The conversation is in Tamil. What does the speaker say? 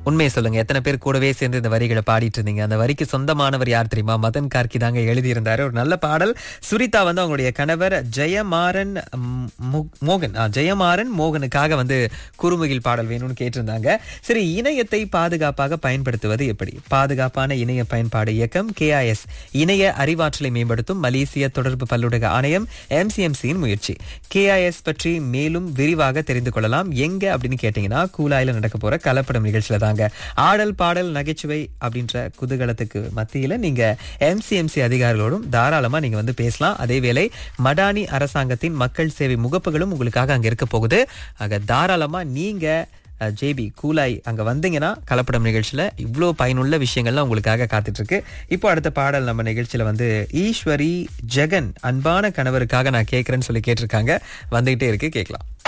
உண்மையை சொல்லுங்க, எத்தனை பேர் கூடவே சேர்ந்து இந்த வரிகளை பாடிட்டு இருந்தீங்க? அந்த வரிக்கு சொந்தமானவர் யார் தெரியுமா? மதன் கார்கி தாங்க எழுதியிருந்தாரு. ஒரு நல்ல பாடல். சுரிதா வந்து அவங்களுடைய கணவர் ஜெயமாறன் மோகனுக்காக வந்து குறுமுகில் பாடல் வேணும்னு கேட்டிருந்தாங்க. சரி, இணையத்தை பாதுகாப்பாக பயன்படுத்துவது எப்படி? பாதுகாப்பான இணைய பயன்பாடு இயக்கம் KIS இணைய அறிவாற்றலை மேம்படுத்தும் மலேசிய தொடர்பு பல்லுலக ஆணையம் MCMCயின் முயற்சி. KIS பற்றி மேலும் விரிவாக தெரிந்து கொள்ளலாம். எங்க அப்படின்னு கேட்டீங்கன்னா, கூலாயில நடக்க போற கலப்படம் நிகழ்ச்சியில தாங்க. ஆடல் பாடல் நகைச்சுவை அப்படின்ற குதூகலத்துக்கு மத்தியில நீங்க MCMC அதிகாரிகளோடும் தாராளமா நீங்க வந்து பேசலாம். அதேவேளை மடானி அரசாங்கத்தின் மக்கள் சேவை முகப்புகளும் உங்களுக்காக அங்க இருக்க போகுது. ஆக தாராளமா நீங்க JB கூலாய் அங்க வந்தீங்கன்னா கலப்படம் நிகழ்ச்சியில இவ்வளோ பயனுள்ள விஷயங்கள்லாம் உங்களுக்காக காத்துட்டு இருக்கு. இப்போ அடுத்த பாடல் நம்ம நிகழ்ச்சியில வந்து ஈஸ்வரி ஜெகன் அன்பான கணவருக்காக நான் கேட்கறேன்னு சொல்லி கேட்டிருக்காங்க. வந்துகிட்டே இருக்கு, கேட்கலாம்.